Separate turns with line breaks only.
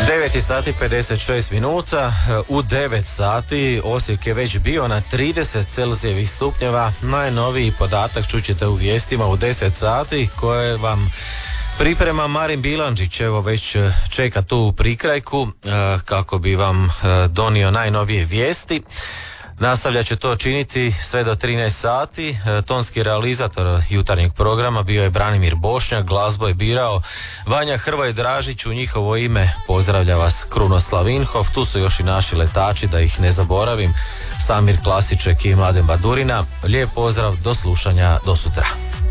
9 sati 56 minuta, u 9 sati Osijek je već bio na 30 Celzijevih stupnjeva. Najnoviji podatak čućete u vijestima u 10 sati koje vam priprema Marin Bilandžić. Evo već čeka tu u prikrajku kako bi vam donio najnovije vijesti. Nastavlja će to činiti sve do 13 sati. Tonski realizator jutarnjeg programa bio je Branimir Bošnjak, glazbu je birao Vanja Hrvoje Dražić. U njihovo ime pozdravlja vas Krunoslav Vinhov. Tu su još i naši letači, da ih ne zaboravim, Samir Klasiček i Mladen Badurina. Lijep pozdrav, do slušanja, do sutra.